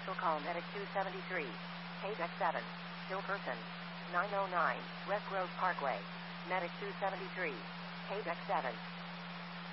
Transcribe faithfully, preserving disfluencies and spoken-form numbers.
Special call Medic two seventy-three. Paydeck seven. Still person. nine oh nine, West Grove Parkway. Medic two seventy-three. Paydeck seven.